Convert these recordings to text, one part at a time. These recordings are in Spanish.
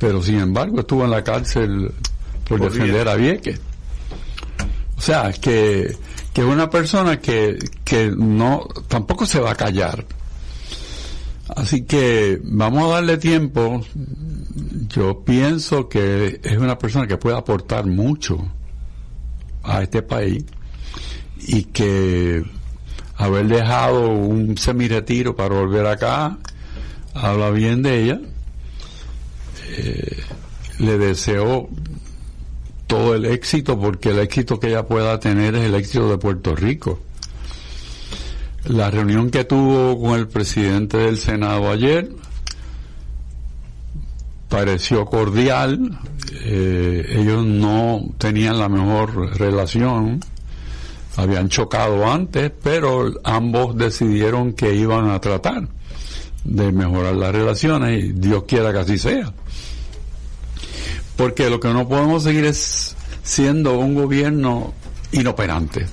pero sin embargo estuvo en la cárcel por defender a Vieques. O sea, que es una persona que no, tampoco se va a callar. Así que vamos a darle tiempo. Yo pienso que es una persona que puede aportar mucho a este país, y que haber dejado un semiretiro para volver acá habla bien de ella. Le deseo todo el éxito, porque el éxito que ella pueda tener es el éxito de Puerto Rico. La reunión que tuvo con el presidente del Senado ayer pareció cordial. Ellos no tenían la mejor relación, habían chocado antes, pero ambos decidieron que iban a tratar de mejorar las relaciones, y Dios quiera que así sea. Porque lo que no podemos seguir es siendo un gobierno inoperante.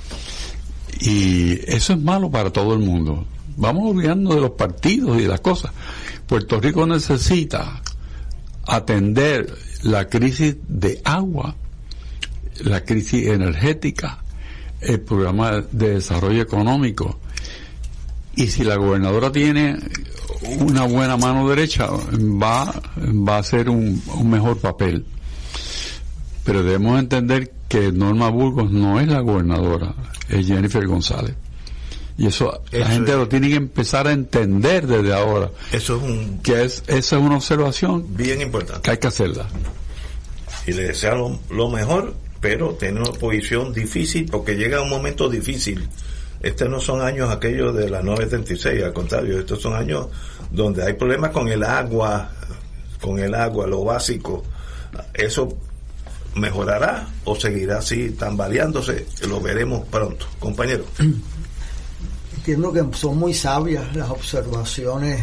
Y eso es malo para todo el mundo. Vamos olvidando de los partidos y de las cosas. Puerto Rico necesita atender la crisis de agua, la crisis energética, el programa de desarrollo económico. Y si la gobernadora tiene una buena mano derecha, va a hacer un mejor papel. Pero debemos entender que Norma Burgos no es la gobernadora, es Jennifer González. Y eso la gente lo tiene que empezar a entender desde ahora. Esa es una observación bien importante, que hay que hacerla. Y le deseo lo mejor, pero tiene una posición difícil, porque llega un momento difícil. Estos no son años aquellos de la 936, al contrario, estos son años donde hay problemas con el agua, lo básico. Eso mejorará o seguirá así tambaleándose, lo veremos pronto. Compañero. Entiendo que son muy sabias las observaciones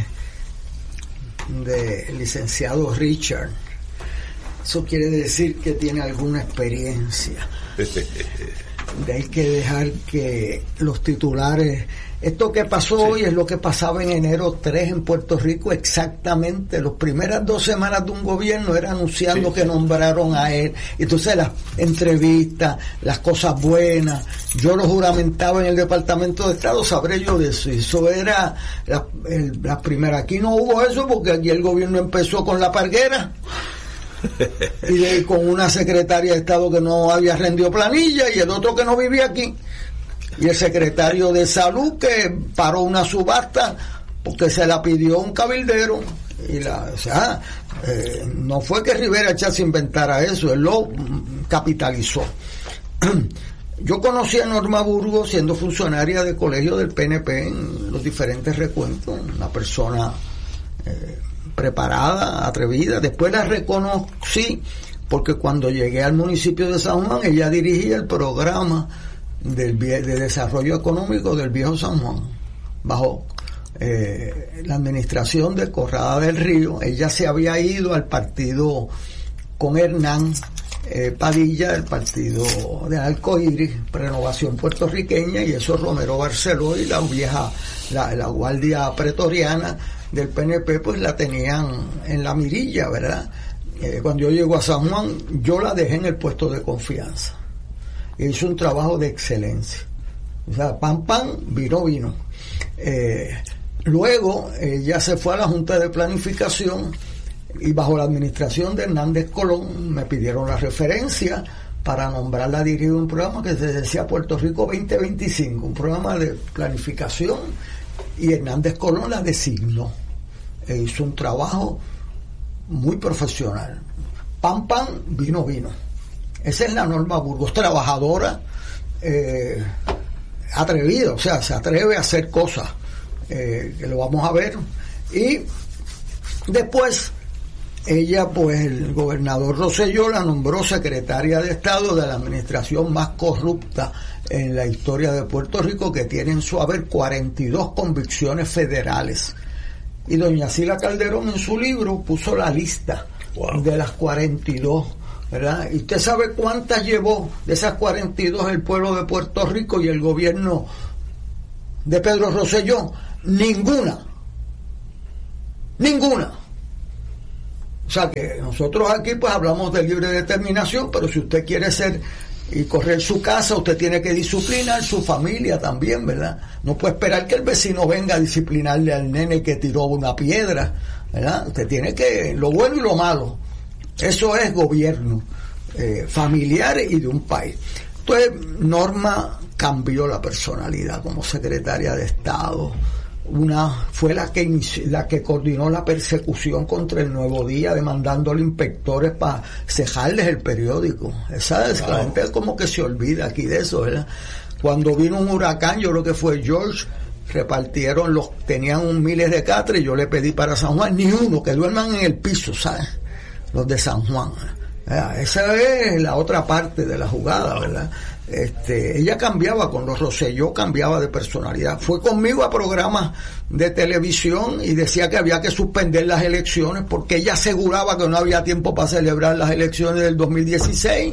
del licenciado Richard. Eso quiere decir que tiene alguna experiencia. De ahí que dejar que los titulares, esto que pasó hoy es lo que pasaba en enero 3 en Puerto Rico exactamente. Las primeras 2 semanas de un gobierno era anunciando que nombraron a él. Entonces las entrevistas, las cosas buenas, yo lo juramentaba en el Departamento de Estado, sabré yo de eso. Eso era la primera. Aquí no hubo eso, porque aquí el gobierno empezó con la parguera. Y con una secretaria de Estado que no había rendido planilla, y el otro que no vivía aquí, y el secretario de Salud que paró una subasta porque se la pidió un cabildero, y no fue que Rivera Chatz inventara eso, él lo capitalizó. Yo conocí a Norma Burgos siendo funcionaria de colegio del PNP en los diferentes recuentos, una persona preparada, atrevida. Después la reconocí porque cuando llegué al municipio de San Juan, ella dirigía el programa de desarrollo económico del Viejo San Juan, bajo la administración de Corrada del Río. Ella se había ido al partido con Hernán Padilla, el partido de Arcoíris, Renovación Puertorriqueña, y eso Romero Barceló y la vieja, la guardia pretoriana del PNP, pues la tenían en la mirilla, ¿verdad? Cuando yo llego a San Juan, yo la dejé en el puesto de confianza. Hizo un trabajo de excelencia. O sea, pan, vino. Luego, ella se fue a la Junta de Planificación, y bajo la administración de Hernández Colón me pidieron la referencia para nombrarla a dirigir un programa que se decía Puerto Rico 2025, un programa de planificación, y Hernández Colón la designó. E hizo un trabajo muy profesional. Pan, vino. Esa es la Norma Burgos, trabajadora, atrevida, o sea, se atreve a hacer cosas, que lo vamos a ver. Y después ella, pues el gobernador Rosselló la nombró secretaria de Estado de la administración más corrupta en la historia de Puerto Rico, que tiene en su haber 42 convicciones federales. Y doña Sila Calderón en su libro puso la lista de las 42, ¿verdad? ¿Y usted sabe cuántas llevó de esas 42 el pueblo de Puerto Rico y el gobierno de Pedro Rosselló? Ninguna. O sea que nosotros aquí pues hablamos de libre determinación, pero si usted quiere ser y correr su casa, usted tiene que disciplinar su familia también, ¿verdad? No puede esperar que el vecino venga a disciplinarle al nene que tiró una piedra, ¿verdad? Usted tiene que, lo bueno y lo malo, eso es gobierno familiar y de un país. Entonces Norma cambió la personalidad como secretaria de Estado. Fue la que coordinó la persecución contra el Nuevo Día, demandándole inspectores para cejarles el periódico. La gente como que se olvida aquí de eso, ¿verdad? Cuando vino un huracán, yo creo que fue George, tenían miles de catres, y yo le pedí para San Juan, ni uno, que duerman en el piso, ¿sabes? Los de San Juan. Esa es la otra parte de la jugada, ¿verdad? Ella cambiaba con los Rosselló, cambiaba de personalidad. Fue conmigo a programas de televisión y decía que había que suspender las elecciones porque ella aseguraba que no había tiempo para celebrar las elecciones del 2016.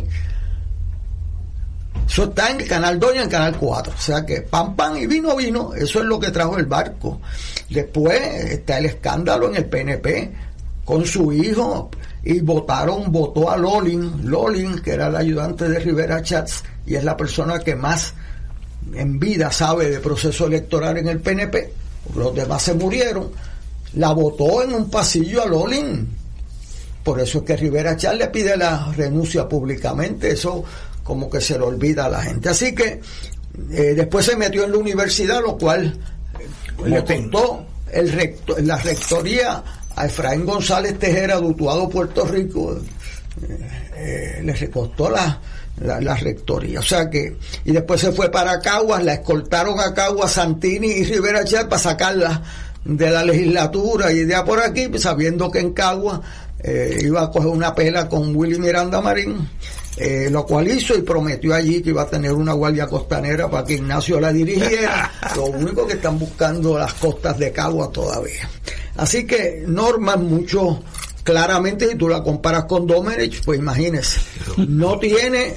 Eso está en el Canal 2 y en el Canal 4. O sea que pan y vino. Eso es lo que trajo el barco. Después está el escándalo en el PNP con su hijo, y votó a Lolin, que era el ayudante de Rivera Schatz, y es la persona que más en vida sabe de proceso electoral en el PNP. Los demás se murieron. La votó en un pasillo a Lolin. Por eso es que Rivera Schatz le pide la renuncia públicamente. Eso como que se le olvida a la gente. Así que después se metió en la universidad, lo cual le costó la rectoría a Efraín González Tejera, de Utuado, Puerto Rico. Le recostó la rectoría. O sea que, y después se fue para Caguas, la escoltaron a Caguas Santini y Rivera Schatz para sacarla de la legislatura y de por aquí, sabiendo que en Caguas iba a coger una pela con Willy Miranda Marín, lo cual hizo, y prometió allí que iba a tener una guardia costanera para que Ignacio la dirigiera. Lo único que están buscando las costas de Caguas todavía. Así que Norma mucho claramente, si tú la comparas con Domenech, pues imagínese, no tiene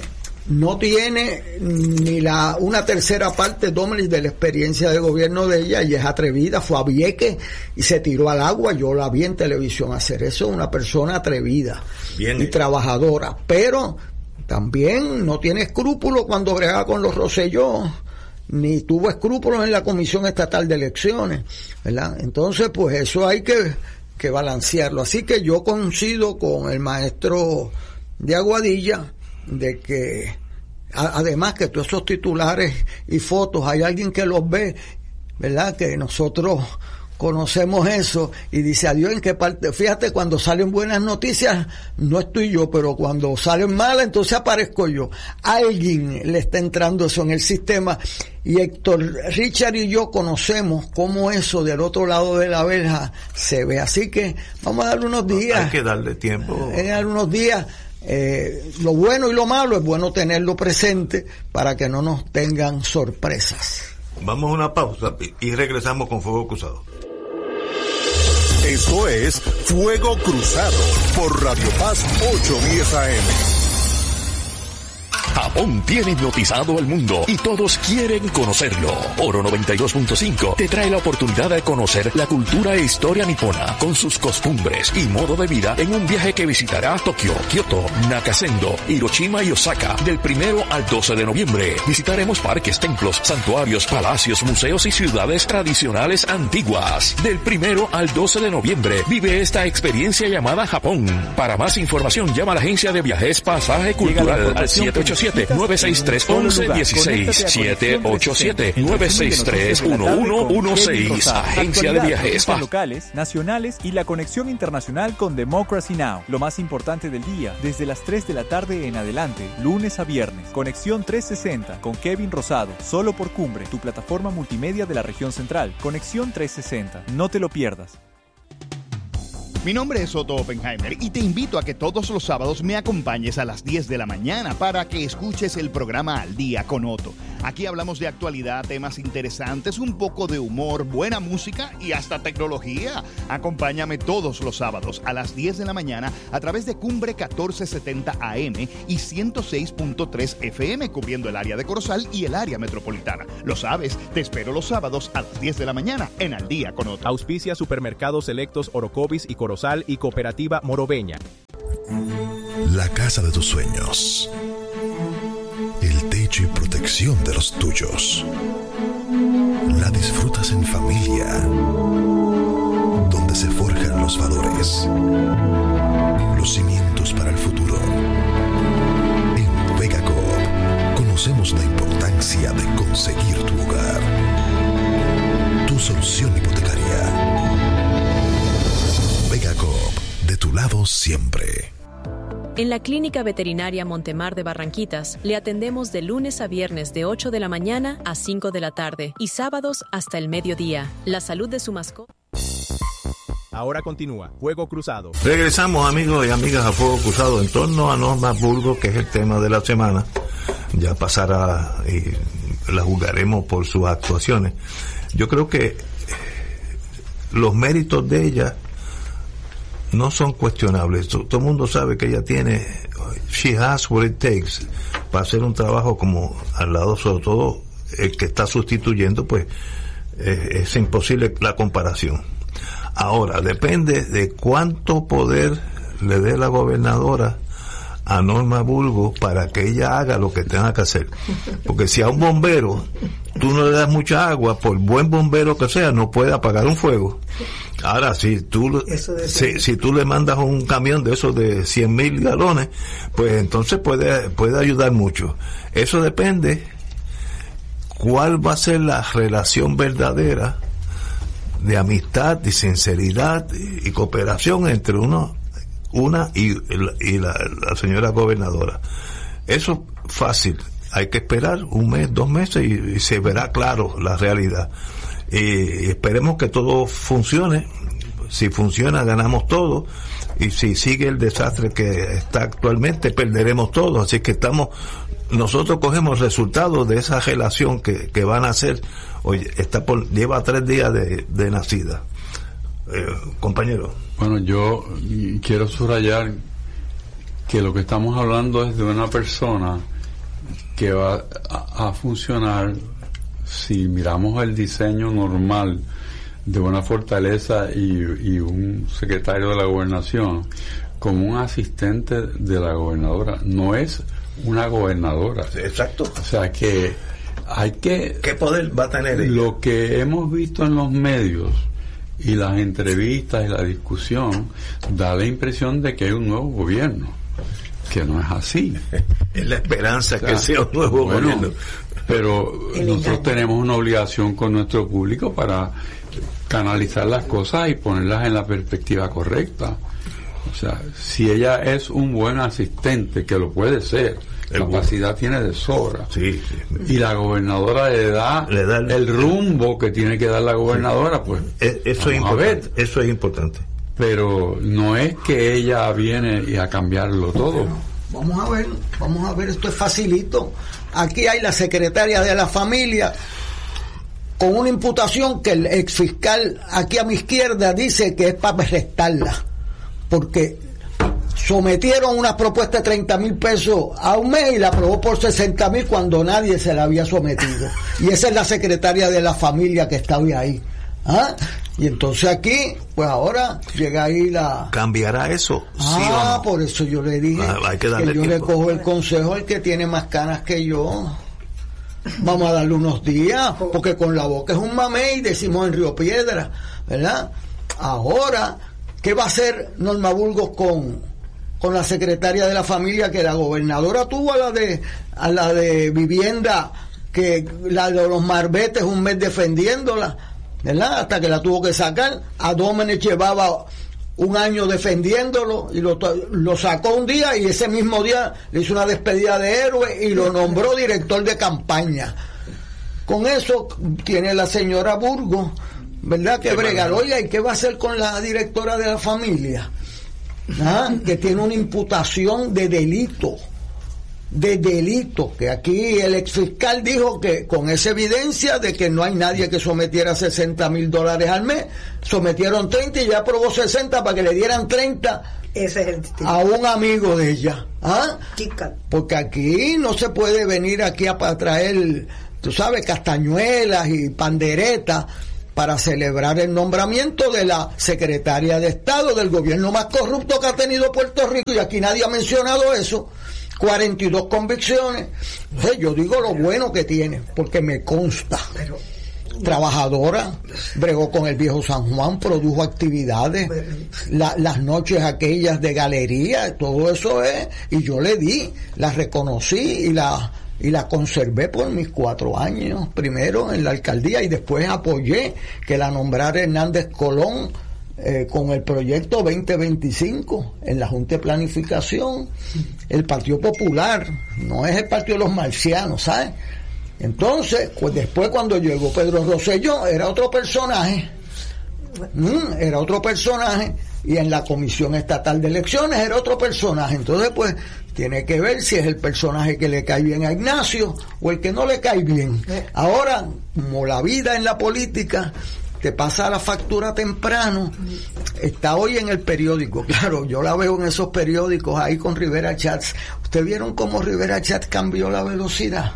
ni una tercera parte Domenech de la experiencia de gobierno de ella, y es atrevida. Fue a Vieques y se tiró al agua. Yo la vi en televisión hacer eso. Una persona atrevida y trabajadora, pero también no tiene escrúpulos cuando brega con los Rosselló, ni tuvo escrúpulos en la Comisión Estatal de Elecciones, ¿verdad? Entonces, pues eso hay que balancearlo. Así que yo coincido con el maestro de Aguadilla de que, además que todos esos titulares y fotos, hay alguien que los ve, ¿verdad? Que nosotros conocemos eso y dice, adiós, ¿en qué parte? Fíjate, cuando salen buenas noticias no estoy yo, pero cuando salen malas entonces aparezco yo. Alguien le está entrando eso en el sistema, y Héctor Richard y yo conocemos cómo eso del otro lado de la verja se ve. Así que vamos a darle unos días. Hay que darle tiempo. Hay que darle unos días. Lo bueno y lo malo es bueno tenerlo presente para que no nos tengan sorpresas. Vamos a una pausa y regresamos con Fuego Cruzado. Esto es Fuego Cruzado por Radio Paz 810 AM. Japón tiene hipnotizado al mundo y todos quieren conocerlo. Oro 92.5 te trae la oportunidad de conocer la cultura e historia nipona con sus costumbres y modo de vida en un viaje que visitará Tokio, Kioto, Nakasendo, Hiroshima y Osaka del 1 al 12 de noviembre. Visitaremos parques, templos, santuarios, palacios, museos y ciudades tradicionales antiguas. Del 1 al 12 de noviembre vive esta experiencia llamada Japón. Para más información llama a la agencia de viajes Pasaje Cultural al 787-963-1116, 787-963-1116, Agencia de Viajes locales, nacionales y la conexión internacional con Democracy Now! Lo más importante del día, desde las 3 de la tarde en adelante, lunes a viernes. Conexión 360 con Kevin Rosado, solo por Cumbre, tu plataforma multimedia de la región central. Conexión 360, no te lo pierdas. Mi nombre es Otto Oppenheimer y te invito a que todos los sábados me acompañes a las 10 de la mañana para que escuches el programa Al Día con Otto. Aquí hablamos de actualidad, temas interesantes, un poco de humor, buena música y hasta tecnología. Acompáñame todos los sábados a las 10 de la mañana a través de Cumbre 1470 AM y 106.3 FM, cubriendo el área de Corozal y el área metropolitana. Lo sabes, te espero los sábados a las 10 de la mañana en Al Día con Otto. Auspicia Supermercados Selectos Orocovis y Corozal Colosal y Cooperativa Moroveña. La casa de tus sueños. El techo y protección de los tuyos. La disfrutas en familia, donde se forjan los valores, los cimientos para el futuro. En Vega Coop conocemos la importancia de conseguir tu hogar, tu solución hipotecaria. Vega Coop, de tu lado siempre. En la Clínica Veterinaria Montemar de Barranquitas le atendemos de lunes a viernes de 8 de la mañana a 5 de la tarde y sábados hasta el mediodía. La salud de su mascota. Ahora continúa Fuego Cruzado. Regresamos, amigos y amigas, a Fuego Cruzado en torno a Norma Burgos, que es el tema de la semana. Ya pasará y la juzgaremos por sus actuaciones. Yo creo que los méritos de ella no son cuestionables. Todo el mundo sabe que ella she has what it takes para hacer un trabajo como al lado, sobre todo el que está sustituyendo, pues es imposible la comparación. Ahora, depende de cuánto poder le dé la gobernadora a Norma Burgos para que ella haga lo que tenga que hacer. Porque si a un bombero tú no le das mucha agua, por buen bombero que sea, no puede apagar un fuego. Ahora, si tú le mandas un camión de esos de 100,000 galones, pues entonces puede ayudar mucho. Eso depende cuál va a ser la relación verdadera de amistad y sinceridad y cooperación entre una y la señora gobernadora. Eso es fácil. Hay que esperar 1 mes, 2 meses y se verá claro la realidad. Y esperemos que todo funcione. Si funciona, ganamos todo, y si sigue el desastre que está actualmente, perderemos todo. Así que nosotros cogemos resultados de esa relación que van a hacer. Oye, lleva 3 días de nacida. Compañero. Bueno, yo quiero subrayar que lo que estamos hablando es de una persona que va a funcionar, si miramos el diseño normal de una fortaleza y un secretario de la gobernación, como un asistente de la gobernadora. No es una gobernadora. Exacto. O sea que hay que... ¿Qué poder va a tener ella? Lo que hemos visto en los medios y las entrevistas y la discusión da la impresión de que hay un nuevo gobierno, que no es así. Es la esperanza, que sea un nuevo gobierno. Pero nosotros tenemos una obligación con nuestro público para canalizar las cosas y ponerlas en la perspectiva correcta. O sea, si ella es un buen asistente, que lo puede ser, capacidad tiene de sobra, sí. Y la gobernadora le da el rumbo que tiene que dar la gobernadora, pues eso es importante. Pero no es que ella viene y a cambiarlo todo. Vamos a ver, esto es facilito. Aquí hay la secretaria de la familia con una imputación que el exfiscal aquí a mi izquierda dice que es para arrestarla, porque sometieron una propuesta de 30,000 pesos a un mes y la aprobó por 60,000 cuando nadie se la había sometido. Y esa es la secretaria de la familia que está hoy ahí. ¿Ah? Y entonces aquí, pues ahora llega ahí la... ¿Cambiará eso? ¿Sí o no? Por eso yo le dije hay que yo tiempo. Le cojo el consejo al que tiene más canas que yo. Vamos a darle unos días, porque con la boca es un mamey, decimos en Río Piedra, ¿verdad? Ahora, ¿qué va a hacer Norma Burgos con la secretaria de la familia, que la gobernadora tuvo a la de vivienda, que la de los marbetes, un mes defendiéndola, ¿verdad? Hasta que la tuvo que sacar. A Dómenes llevaba 1 año defendiéndolo y lo sacó un día, y ese mismo día le hizo una despedida de héroe y lo nombró director de campaña. Con eso tiene la señora Burgos, ¿verdad?, que bregar. Oiga, ¿y qué va a hacer con la directora de la familia? Que tiene una imputación de delito, que aquí el exfiscal dijo que con esa evidencia de que no hay nadie que sometiera $60,000 al mes, sometieron 30 y ya aprobó 60 para que le dieran 30 a un amigo de ella. Porque aquí no se puede venir aquí a traer, tú sabes, castañuelas y panderetas para celebrar el nombramiento de la secretaria de Estado del gobierno más corrupto que ha tenido Puerto Rico, y aquí nadie ha mencionado eso. 42 convicciones. Yo digo lo bueno que tiene, porque me consta. Trabajadora, bregó con el viejo San Juan, produjo actividades, las noches aquellas de galería, todo eso es, y yo le di, la reconocí y la conservé por mis 4 años, primero en la alcaldía, y después apoyé que la nombrara Hernández Colón con el proyecto 2025 en la Junta de Planificación. El Partido Popular no es el partido de los marcianos, ¿sabes? Entonces, pues después cuando llegó Pedro Rosselló, era otro personaje, y en la Comisión Estatal de Elecciones era otro personaje. Entonces, pues, tiene que ver si es el personaje que le cae bien a Ignacio o el que no le cae bien. Ahora, como la vida en la política te pasa la factura temprano, está hoy en el periódico, claro, yo la veo en esos periódicos ahí con Rivera Chats. ¿Ustedes vieron cómo Rivera Chats cambió la velocidad?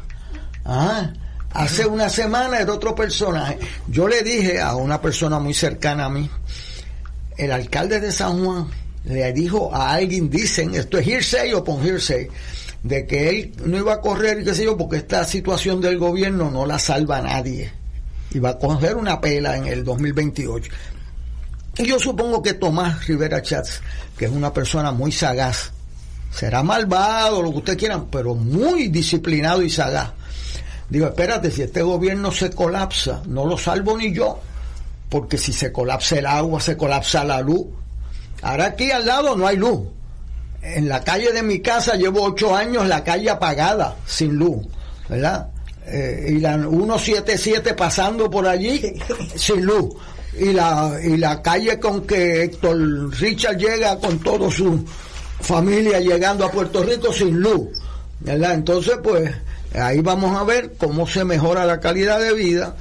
Hace una semana era otro personaje. Yo le dije a una persona muy cercana a mí, el alcalde de San Juan le dijo a alguien, dicen, esto es hearsay o pon hearsay, de que él no iba a correr y qué sé yo, porque esta situación del gobierno no la salva a nadie, iba a coger una pela en el 2028. Y yo supongo que Tomás Rivera Chats, que es una persona muy sagaz, será malvado, lo que ustedes quieran, pero muy disciplinado y sagaz. Digo, espérate, si este gobierno se colapsa, no lo salvo ni yo, porque si se colapsa el agua, se colapsa la luz. Ahora aquí al lado no hay luz. En la calle de mi casa llevo 8 años la calle apagada, sin luz, ¿verdad? Y la 177 pasando por allí, sin luz. Y la calle con que Héctor Richard llega con toda su familia llegando a Puerto Rico, sin luz, ¿verdad? Entonces, pues, ahí vamos a ver cómo se mejora la calidad de vida.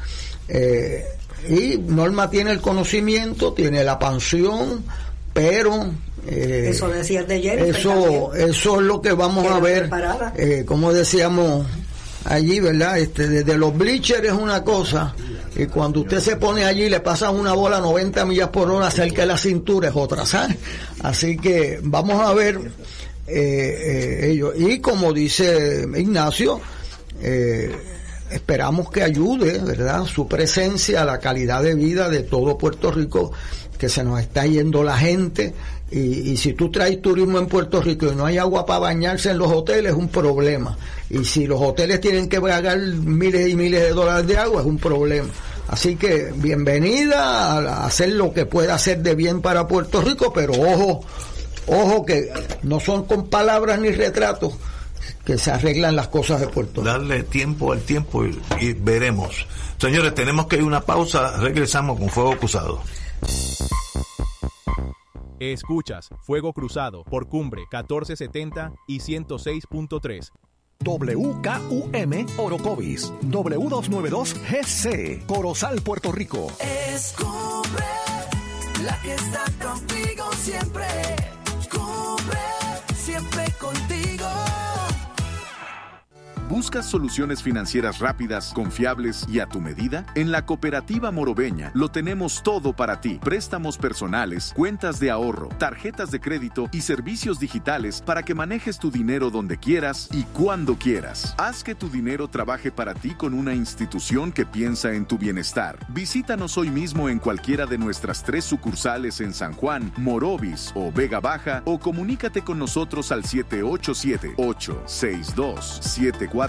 Y Norma tiene el conocimiento, tiene la pensión, pero eso decías de ayer, eso es lo que vamos a ver. Como decíamos allí, ¿verdad? Desde los bleachers es una cosa, y cuando usted se pone allí le pasan una bola a 90 millas por hora cerca de la cintura es otra, ¿sabes? Así que vamos a ver ellos. Y como dice Ignacio, esperamos que ayude, ¿verdad?, su presencia a la calidad de vida de todo Puerto Rico, que se nos está yendo la gente, y si tú traes turismo en Puerto Rico y no hay agua para bañarse en los hoteles, es un problema, y si los hoteles tienen que pagar miles y miles de dólares de agua, es un problema. Así que bienvenida a hacer lo que pueda hacer de bien para Puerto Rico, pero ojo que no son con palabras ni retratos que se arreglan las cosas de Puerto Rico. Darle tiempo al tiempo y veremos. Señores, tenemos que ir a una pausa, regresamos con Fuego Cruzado. Escuchas Fuego Cruzado por Cumbre 1470 y 106.3. WKUM Orocovis, W292GC, Corozal, Puerto Rico. Es Cumbre, la que está contigo siempre. Cumbre, siempre contigo. ¿Buscas soluciones financieras rápidas, confiables y a tu medida? En la Cooperativa Morobeña lo tenemos todo para ti. Préstamos personales, cuentas de ahorro, tarjetas de crédito y servicios digitales para que manejes tu dinero donde quieras y cuando quieras. Haz que tu dinero trabaje para ti con una institución que piensa en tu bienestar. Visítanos hoy mismo en cualquiera de nuestras 3 sucursales en San Juan, Morovis o Vega Baja, o comunícate con nosotros al 787-862-7440.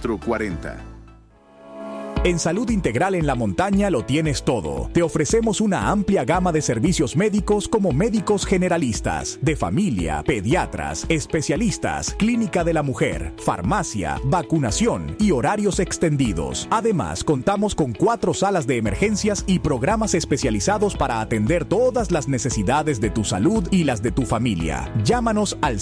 En Salud Integral en la Montaña lo tienes todo. Te ofrecemos una amplia gama de servicios médicos como médicos generalistas, de familia, pediatras, especialistas, clínica de la mujer, farmacia, vacunación y horarios extendidos. Además, contamos con 4 salas de emergencias y programas especializados para atender todas las necesidades de tu salud y las de tu familia. Llámanos al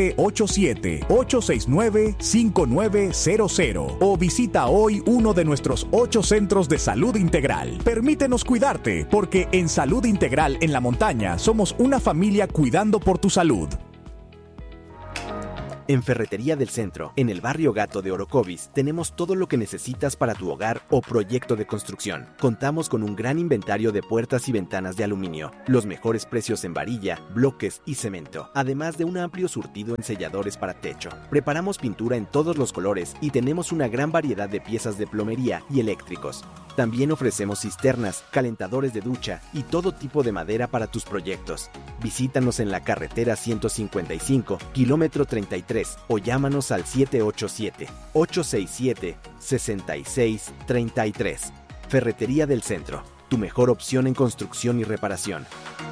787-869-5900 o visita hoy uno de nuestros 8 centros de salud integral. Permítenos cuidarte, porque en Salud Integral en la Montaña somos una familia cuidando por tu salud. En Ferretería del Centro, en el barrio Gato de Orocovis, tenemos todo lo que necesitas para tu hogar o proyecto de construcción. Contamos con un gran inventario de puertas y ventanas de aluminio, los mejores precios en varilla, bloques y cemento, además de un amplio surtido en selladores para techo. Preparamos pintura en todos los colores y tenemos una gran variedad de piezas de plomería y eléctricos. También ofrecemos cisternas, calentadores de ducha y todo tipo de madera para tus proyectos. Visítanos en la carretera 155, kilómetro 33 o llámanos al 787-867-6633. Ferretería del Centro, tu mejor opción en construcción y reparación.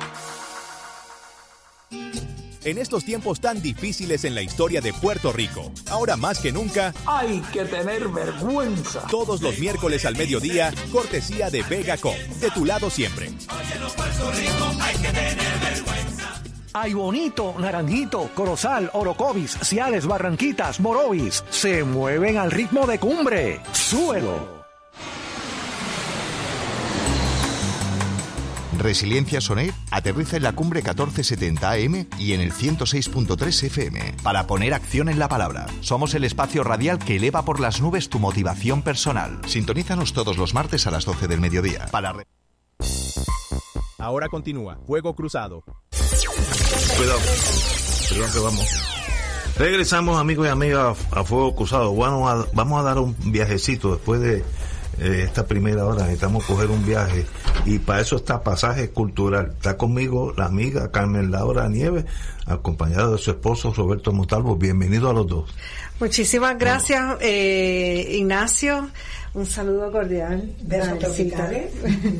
En estos tiempos tan difíciles en la historia de Puerto Rico, ahora más que nunca, hay que tener vergüenza. Todos los miércoles al mediodía, cortesía de Vegacom, de tu lado siempre. Oye, los Puerto Rico, hay que tener vergüenza. Ay Bonito, Naranjito, Corozal, Orocovis, Ciales, Barranquitas, Morovis, se mueven al ritmo de Cumbre. ¡Súbelo! Resiliencia Sonet aterriza en la Cumbre 1470 AM y en el 106.3 FM para poner acción en la palabra. Somos el espacio radial que eleva por las nubes tu motivación personal. Sintonízanos todos los martes a las 12 del mediodía. Ahora continúa Fuego Cruzado. Cuidado, perdón que vamos. Regresamos, amigos y amigas, a Fuego Cruzado. Bueno, vamos a dar un viajecito después de esta primera hora. Necesitamos coger un viaje y para eso está Pasaje Cultural. Está conmigo la amiga Carmen Laura Nieves, acompañada de su esposo Roberto Montalvo. Bienvenido a los dos. Muchísimas gracias, Ignacio. Un saludo cordial. Besos tropicales.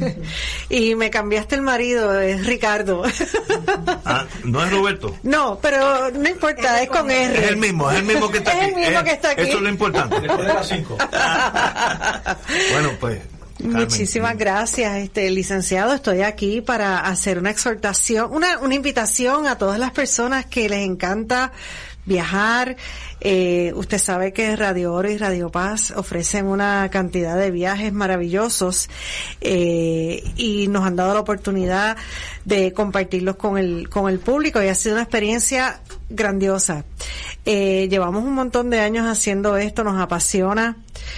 Y me cambiaste el marido, es Ricardo. Ah, ¿no es Roberto? No, pero no importa, es con R. Es el mismo que está aquí. Es el mismo que está aquí. Eso es lo importante. Después de las 5. Bueno, pues. Carmen. Muchísimas gracias, licenciado. Estoy aquí para hacer una exhortación, una invitación a todas las personas que les encanta viajar. Usted sabe que Radio Oro y Radio Paz ofrecen una cantidad de viajes maravillosos y nos han dado la oportunidad de compartirlos con el público y ha sido una experiencia grandiosa. Llevamos un montón de años haciendo esto, nos apasiona.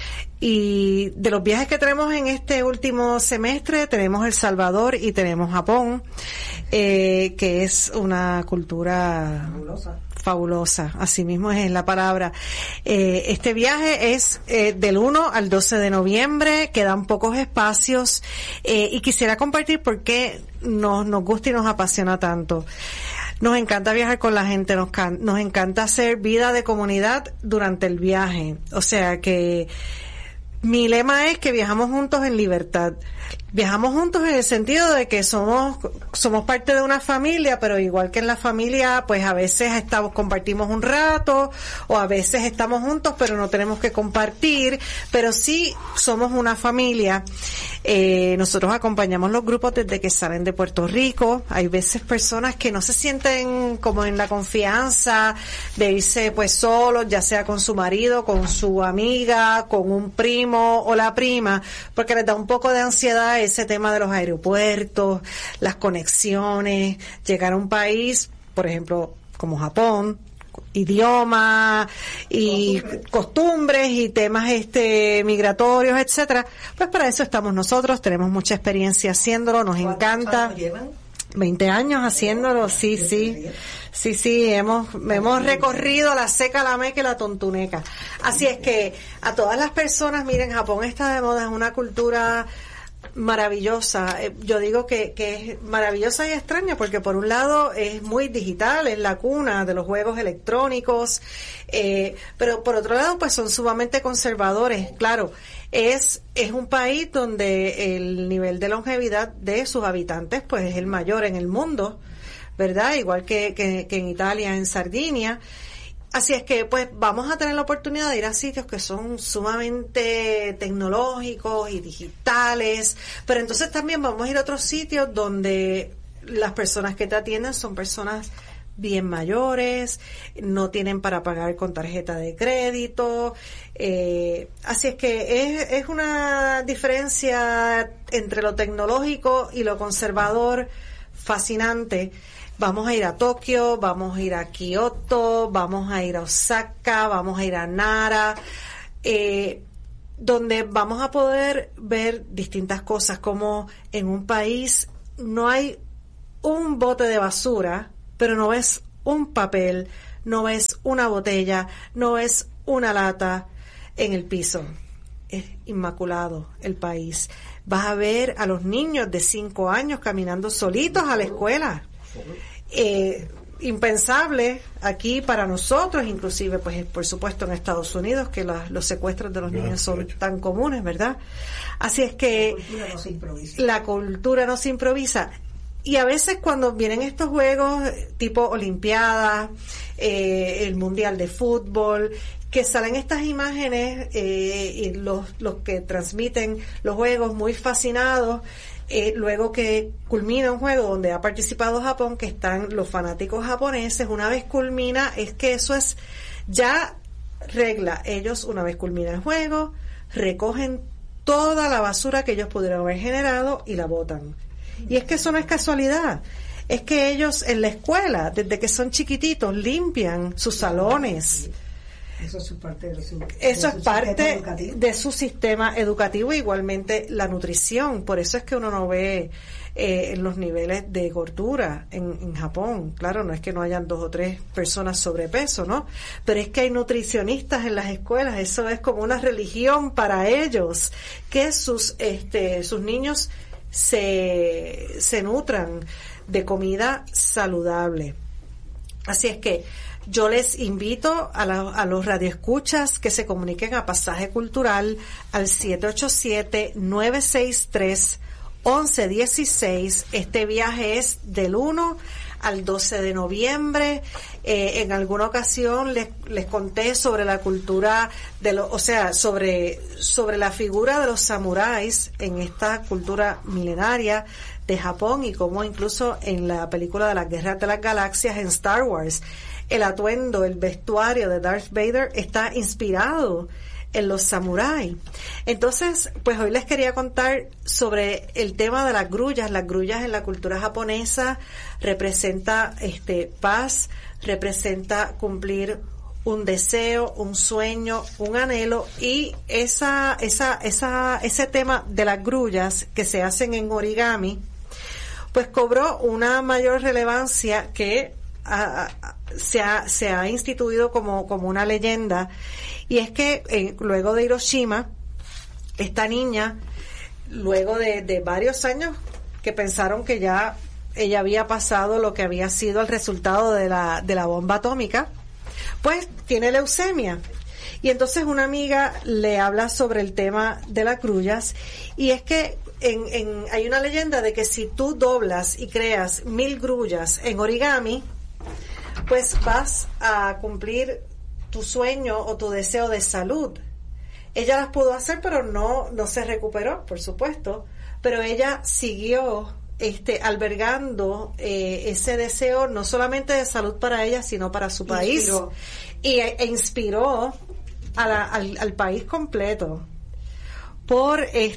Y de los viajes que tenemos en este último semestre, tenemos El Salvador y tenemos Japón, que es una cultura fabulosa, así mismo es la palabra. Este viaje es del 1 al 12 de noviembre, quedan pocos espacios, y quisiera compartir por qué nos gusta y nos apasiona tanto. Nos encanta viajar con la gente, nos encanta hacer vida de comunidad durante el viaje, o sea que mi lema es que viajamos juntos en libertad. Viajamos juntos en el sentido de que somos parte de una familia, pero igual que en la familia, pues a veces compartimos un rato, o a veces estamos juntos, pero no tenemos que compartir, pero sí somos una familia. Nosotros acompañamos los grupos desde que salen de Puerto Rico. Hay veces personas que no se sienten como en la confianza de irse pues solos, ya sea con su marido, con su amiga, con un primo o la prima, porque les da un poco de ansiedad ese tema de los aeropuertos, las conexiones, llegar a un país, por ejemplo, como Japón, idioma y costumbres y temas migratorios, etcétera. Pues para eso estamos nosotros, tenemos mucha experiencia haciéndolo, nos encanta. ¿Cuántos llevan? 20 años haciéndolo, sí, hemos recorrido la seca, la meca y la tontuneca. Así es que a todas las personas, miren, Japón está de moda, es una cultura maravillosa. Yo digo que es maravillosa y extraña porque por un lado es muy digital, es la cuna de los juegos electrónicos, pero por otro lado pues son sumamente conservadores. Claro, es un país donde el nivel de longevidad de sus habitantes pues es el mayor en el mundo, ¿verdad? Igual que en Italia, en Sardinia. Así es que pues vamos a tener la oportunidad de ir a sitios que son sumamente tecnológicos y digitales, pero entonces también vamos a ir a otros sitios donde las personas que te atienden son personas bien mayores, no tienen para pagar con tarjeta de crédito, así es que es una diferencia entre lo tecnológico y lo conservador fascinante. vamos a ir a Tokio, vamos a ir a Kioto, vamos a ir a Osaka, vamos a ir a Nara, donde vamos a poder ver distintas cosas, como en un país no hay un bote de basura, pero no ves un papel, no ves una botella, no ves una lata en el piso. Es inmaculado el país. Vas a ver a los niños de 5 años caminando solitos a la escuela. Impensable aquí para nosotros, inclusive, pues por supuesto en Estados Unidos, que los secuestros de los niños son tan comunes, ¿verdad? Así es que la cultura no se improvisa. Y a veces cuando vienen estos juegos tipo Olimpiadas, el Mundial de Fútbol, que salen estas imágenes, y los que transmiten los juegos muy fascinados, luego que culmina un juego donde ha participado Japón, que están los fanáticos japoneses, una vez culmina, es que eso es ya regla. Ellos, una vez culmina el juego, recogen toda la basura que ellos pudieron haber generado y la botan. Y es que eso no es casualidad. Es que ellos en la escuela, desde que son chiquititos, limpian sus salones. Eso es parte de su sistema educativo, igualmente la nutrición. Por eso es que uno no ve los niveles de gordura en Japón. Claro, no es que no hayan 2 o 3 personas sobrepeso, ¿no? Pero es que hay nutricionistas en las escuelas. Eso es como una religión para ellos, que sus niños se nutran de comida saludable. Así es que yo les invito a los radioescuchas que se comuniquen a Pasaje Cultural al 787-963-1116. Este viaje es del 1 al 12 de noviembre. En alguna ocasión les conté sobre la cultura sobre la figura de los samuráis en esta cultura milenaria de Japón, y cómo incluso en la película de las Guerras de las Galaxias en Star Wars, el atuendo, el vestuario de Darth Vader está inspirado en los samuráis. Entonces, pues hoy les quería contar sobre el tema de las grullas. Las grullas en la cultura japonesa representa paz, representa cumplir un deseo, un sueño, un anhelo, y ese tema de las grullas que se hacen en origami, pues cobró una mayor relevancia que se ha instituido como una leyenda. Y es que luego de Hiroshima, esta niña, luego de varios años que pensaron que ya ella había pasado lo que había sido el resultado de la bomba atómica, pues tiene leucemia. Y entonces una amiga le habla sobre el tema de las grullas, y es que hay una leyenda de que si tú doblas y creas 1000 grullas en origami, pues vas a cumplir tu sueño o tu deseo de salud. Ella las pudo hacer, pero no se recuperó, por supuesto, pero ella siguió albergando ese deseo, no solamente de salud para ella, sino para su país, e inspiró al país completo por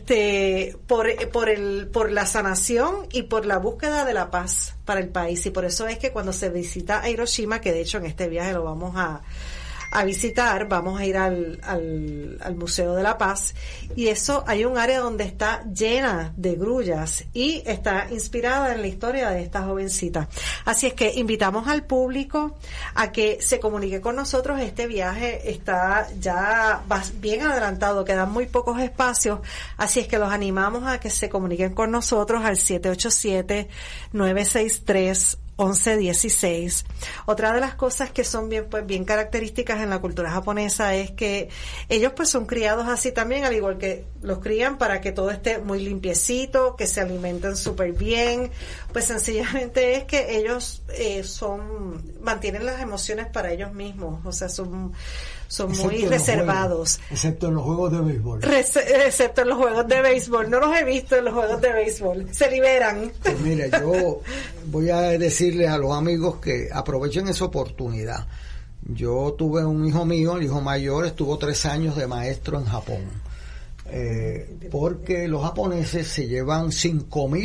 la sanación y por la búsqueda de la paz para el país. Y por eso es que cuando se visita a Hiroshima, que de hecho en este viaje lo vamos a visitar, vamos a ir al Museo de la Paz, y eso hay un área donde está llena de grullas y está inspirada en la historia de esta jovencita. Así es que invitamos al público a que se comunique con nosotros. Este viaje está ya bien adelantado, quedan muy pocos espacios, así es que los animamos a que se comuniquen con nosotros al 787-963-1116. Otra de las cosas que son bien características en la cultura japonesa es que ellos pues son criados así también, al igual que los crían para que todo esté muy limpiecito, que se alimenten súper bien. Pues sencillamente es que ellos mantienen las emociones para ellos mismos, o sea, son muy reservados. Excepto en los juegos de béisbol. Excepto en los juegos de béisbol. No los he visto en los juegos de béisbol. Se liberan. Pues mira, yo voy a decirles a los amigos que aprovechen esa oportunidad. Yo tuve un hijo mío, el hijo mayor, estuvo 3 años de maestro en Japón. Porque los japoneses se llevan 5,000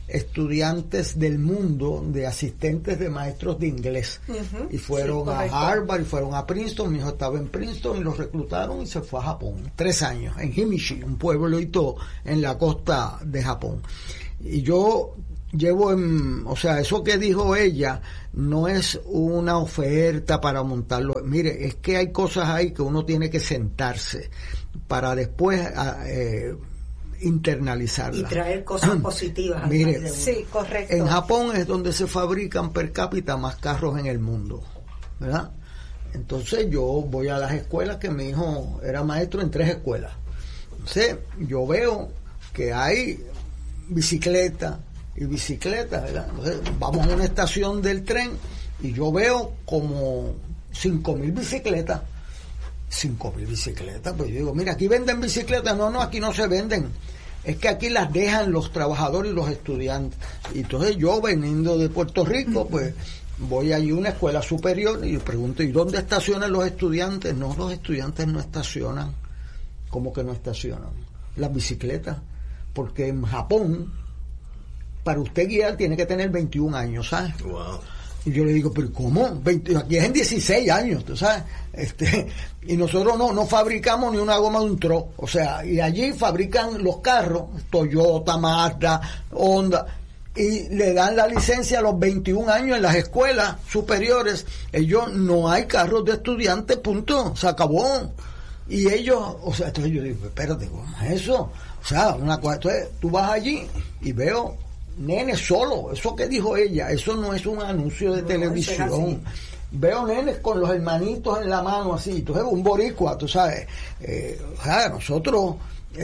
estudiantes del mundo de asistentes de maestros de inglés. Y fueron a Harvard y fueron a Princeton. Mi hijo estaba en Princeton y los reclutaron y se fue a Japón. 3 años en Himeji, un pueblito en la costa de Japón. Y yo llevo o sea, eso que dijo ella no es una oferta para montarlo. Mire, es que hay cosas ahí que uno tiene que sentarse para después internalizarlas. Y traer cosas positivas. Mire, sí, correcto. En Japón es donde se fabrican per cápita más carros en el mundo, ¿verdad? Entonces yo voy a las escuelas, que mi hijo era maestro en 3 escuelas. Entonces yo veo que hay bicicleta, ¿verdad? Entonces vamos a una estación del tren y yo veo como 5,000 bicicletas. 5,000 bicicletas, pues yo digo, mira, aquí venden bicicletas. No, aquí no se venden, es que aquí las dejan los trabajadores y los estudiantes. Y entonces yo, veniendo de Puerto Rico, pues voy allí a una escuela superior y pregunto, ¿y dónde estacionan los estudiantes? No, los estudiantes no estacionan. ¿Cómo que no estacionan? Las bicicletas, porque en Japón, para usted guiar tiene que tener 21 años, ¿sabes? Wow. Y yo le digo, pero ¿cómo? Aquí es en 16 años, ¿tú sabes? Y nosotros no fabricamos ni una goma de un tro. O sea, y allí fabrican los carros, Toyota, Mazda, Honda, y le dan la licencia a los 21 años en las escuelas superiores. Ellos, no hay carros de estudiantes, punto, se acabó. Y ellos, o sea, entonces yo digo, espérate, ¿cómo es eso? O sea, entonces tú vas allí y veo nenes solo, eso que dijo ella, eso no es un anuncio de televisión. Veo nenes con los hermanitos en la mano así, entonces un boricua, tú sabes, o sea, nosotros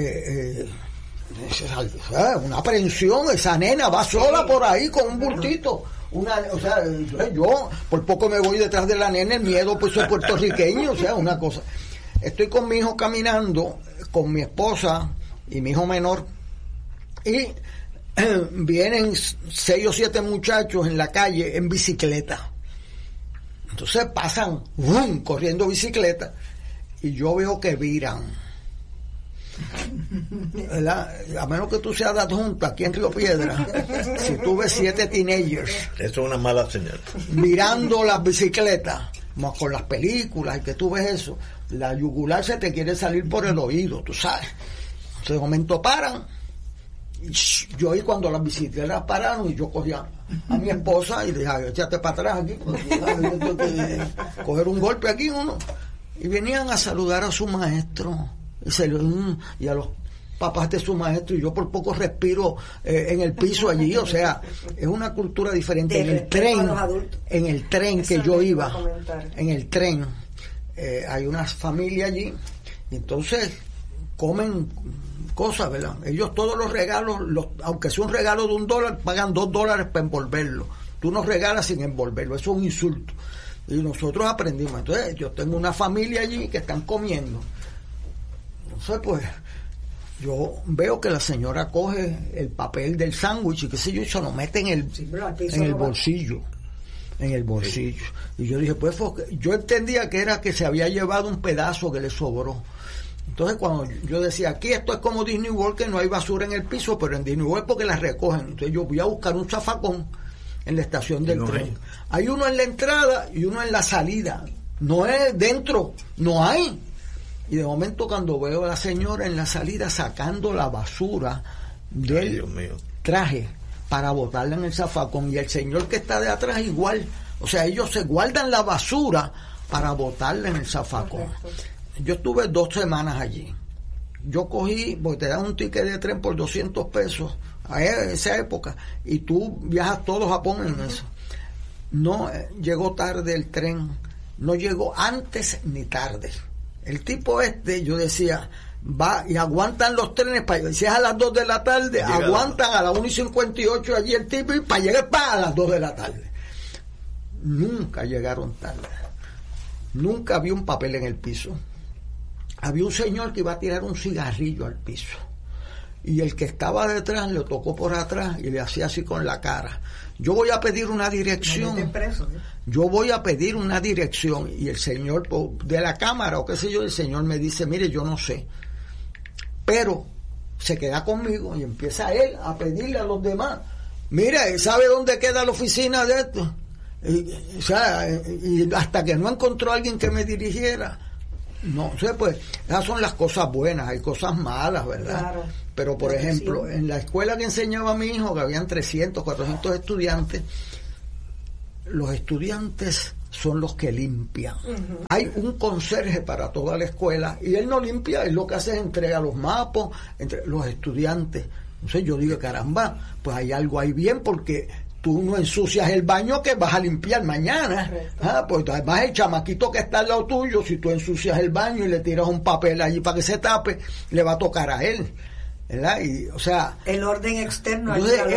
una aprehensión, esa nena va sola por ahí con un bultito. O sea, yo por poco me voy detrás de la nena, el miedo, pues soy puertorriqueño, o sea, una cosa. Estoy con mi hijo caminando, con mi esposa y mi hijo menor, y vienen 6 o 7 muchachos en la calle en bicicleta. Entonces pasan corriendo bicicleta y yo veo que viran, ¿verdad? A menos que tú seas de Adjunta aquí en Río Piedra, si tú ves 7 teenagers, eso es una mala señal, mirando las bicicletas, más con las películas, y que tú ves eso, la yugular se te quiere salir por el oído, tú sabes. Entonces de momento paran. Yo oí cuando las bicicletas pararon y yo cogía a mi esposa y le dije, échate para atrás aquí, coger un golpe aquí uno. Y venían a saludar a su maestro y a los papás de su maestro, y yo por poco respiro en el piso allí. O sea, es una cultura diferente. En el tren que yo iba, en el tren hay una familia allí, y entonces comen cosas, ¿verdad? Ellos todos los regalos, aunque sea un regalo de $1, pagan $2 para envolverlo. Tú no regalas sin envolverlo, eso es un insulto. Y nosotros aprendimos. Entonces yo tengo una familia allí que están comiendo. Entonces pues yo veo que la señora coge el papel del sándwich y qué sé yo, y se lo mete en el bolsillo. En el bolsillo. Y yo dije, pues yo entendía que era que se había llevado un pedazo que le sobró. Entonces cuando yo decía, aquí esto es como Disney World, que no hay basura en el piso, pero en Disney World porque la recogen. Entonces yo voy a buscar un zafacón en la estación del tren. Hay uno en la entrada y uno en la salida. No es dentro, no hay. Y de momento cuando veo a la señora en la salida sacando la basura del traje para botarla en el zafacón, y el señor que está de atrás igual. O sea, ellos se guardan la basura para botarla en el zafacón. Yo estuve 2 semanas allí. Yo cogí, porque te dan un ticket de tren por $200 a esa época, y tú viajas todo Japón en eso. No llegó tarde el tren, no llegó antes ni tarde. El tipo yo decía, va y aguantan los trenes, si es a las 2 de la tarde, aguantan a las 1:58 allí el tipo, y para llegar a las 2 de la tarde. Nunca llegaron tarde. Nunca había un papel en el piso. Había un señor que iba a tirar un cigarrillo al piso, y el que estaba detrás le tocó por atrás y le hacía así con la cara. Yo voy a pedir una dirección. Yo voy a pedir una dirección, y el señor de la cámara o qué sé yo, el señor me dice, mire, yo no sé, pero se queda conmigo, y empieza él a pedirle a los demás, Mira, ¿sabe dónde queda la oficina de esto? O sea, y hasta que no encontró a alguien que me dirigiera. No sé, pues esas son las cosas buenas, hay cosas malas, ¿verdad? Claro. Pero por ejemplo, sí, en la escuela que enseñaba a mi hijo, que habían 300, 400 estudiantes, los estudiantes son los que limpian. Uh-huh. Hay un conserje para toda la escuela y él no limpia, él lo que hace es entrega los mapas entre los estudiantes. Entonces yo digo, caramba, pues hay algo ahí bien, porque tú no ensucias el baño que vas a limpiar mañana. Pues además el chamaquito que está al lado tuyo, si tú ensucias el baño y le tiras un papel allí para que se tape, le va a tocar a él, ¿verdad? Y, o sea, el orden externo,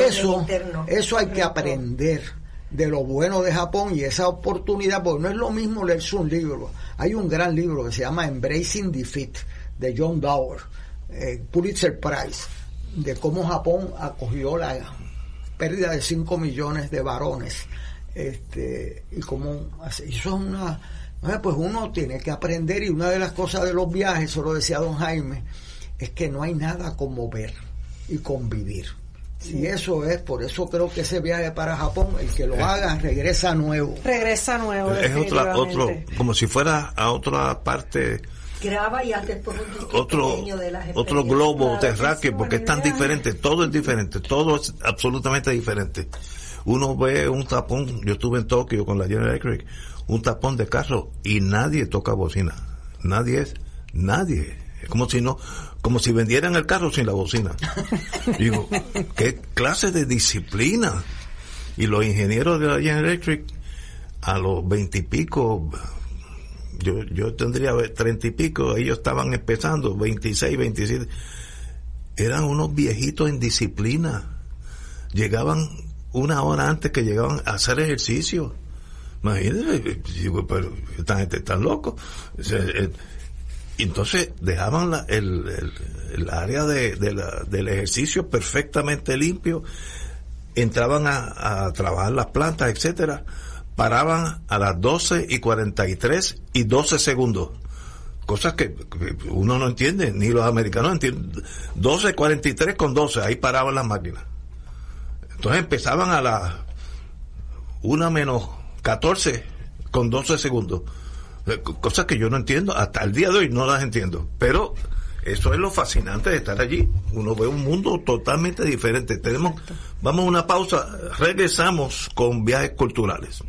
eso hay que aprender de lo bueno de Japón y esa oportunidad, porque no es lo mismo leerse un libro. Hay un gran libro que se llama Embracing Defeat, de John Dower, Pulitzer Prize, de cómo Japón acogió la pérdida de 5 millones de varones, y cómo eso es una, pues uno tiene que aprender. Y una de las cosas de los viajes, eso lo decía don Jaime, es que no hay nada como ver y convivir. Y eso es, por eso creo que ese viaje para Japón, el que lo haga regresa nuevo. Es otro, como si fuera a otra parte. Graba y hace otro globo terráqueo, porque es tan diferente, todo es diferente, todo es absolutamente diferente. Uno ve un tapón, yo estuve en Tokio con la General Electric, un tapón de carro y nadie toca bocina, nadie, es como si vendieran el carro sin la bocina. Digo, qué clase de disciplina. Y los ingenieros de la General Electric, a los 20 y pico, yo tendría 30 y pico, ellos estaban empezando, 26, 27, eran unos viejitos en disciplina, llegaban una hora antes que llegaban a hacer ejercicio. Imagínate, digo, pero esta gente está loco. O sea, entonces dejaban el área del ejercicio perfectamente limpio, entraban a trabajar las plantas, etcétera, paraban a las 12:43 y 12 segundos, cosas que uno no entiende, ni los americanos entienden. 12:43 con 12, ahí paraban las máquinas. Entonces empezaban a las 1:14 con 12 segundos, cosas que yo no entiendo, hasta el día de hoy no las entiendo, pero eso es lo fascinante de estar allí. Uno ve un mundo totalmente diferente. Vamos a una pausa, regresamos con viajes culturales.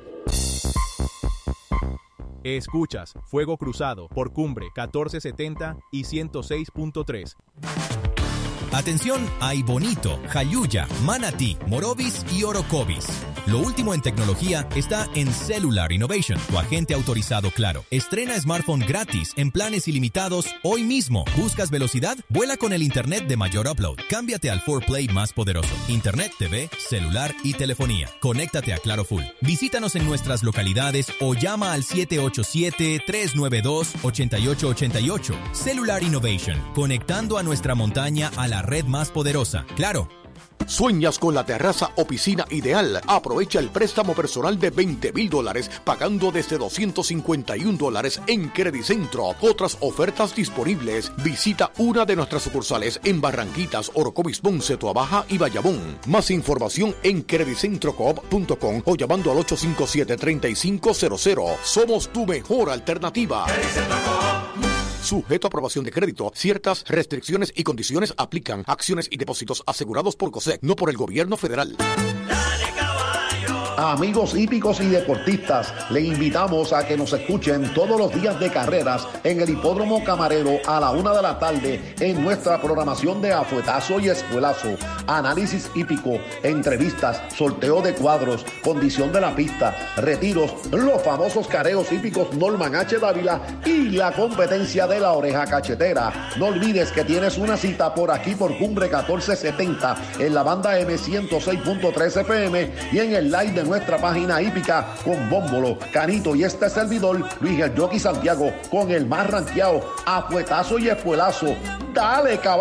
Escuchas Fuego Cruzado por Cumbre 1470 y 106.3. Atención a Aibonito, Jayuya, Manatí, Morovis y Orocovis. Lo último en tecnología está en Cellular Innovation, tu agente autorizado Claro. Estrena smartphone gratis en planes ilimitados hoy mismo. ¿Buscas velocidad? Vuela con el internet de mayor upload. Cámbiate al 4Play más poderoso. Internet, TV, celular y telefonía. Conéctate a Claro Full. Visítanos en nuestras localidades o llama al 787-392-8888. Cellular Innovation, conectando a nuestra montaña a la red más poderosa. Claro. ¿Sueñas con la terraza o piscina ideal? Aprovecha el préstamo personal de $20,000 pagando desde $251 en Credicentro. Otras ofertas disponibles. Visita una de nuestras sucursales en Barranquitas, Orocovis, Ponce, Toabaja y Bayamón. Más información en credicentrocoop.com o llamando al 857-3500. Somos tu mejor alternativa. Sujeto a aprobación de crédito. Ciertas restricciones y condiciones aplican. Acciones y depósitos asegurados por COSEC, no por el gobierno federal. Amigos hípicos y deportistas, le invitamos a que nos escuchen todos los días de carreras en el Hipódromo Camarero a la 1 de la tarde en nuestra programación de Afuetazo y Espuelazo. Análisis hípico, entrevistas, sorteo de cuadros, condición de la pista, retiros, los famosos careos hípicos Norman H. Dávila y la competencia de la oreja cachetera. No olvides que tienes una cita por aquí por Cumbre 1470 en la banda M106.3 FM y en el live de nuestra página hípica con Bómbolo, Canito y este servidor Luis el Jockey Santiago con el más rankeado Afuetazo y Espuelazo. ¡Dale, caballo!